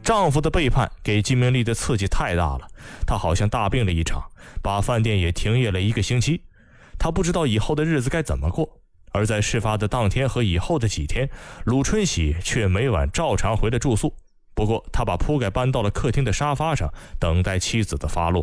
丈夫的背叛给金明丽的刺激太大了，她好像大病了一场，把饭店也停业了1个星期。她不知道以后的日子该怎么过。而在事发的当天和以后的几天，鲁春喜却每晚照常回了住宿，不过他把铺盖搬到了客厅的沙发上，等待妻子的发落。